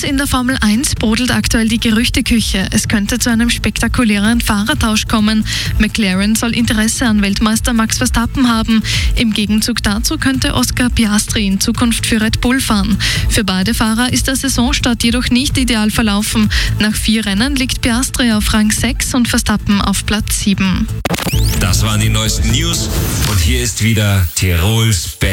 in der Formel 1 brodelt aktuell die Gerüchteküche. Es könnte zu einem spektakulären Fahrertausch kommen. McLaren soll Interesse an Weltmeister Max Verstappen haben. Im Gegenzug dazu könnte Oscar Piastri in Zukunft für Red Bull fahren. Für beide Fahrer ist der Saisonstart jedoch nicht ideal verlaufen. Nach 4 Rennen liegt Piastri auf Rang 6 und Verstappen auf Platz 7. Das waren die neuesten News und hier ist wieder Tirols Best.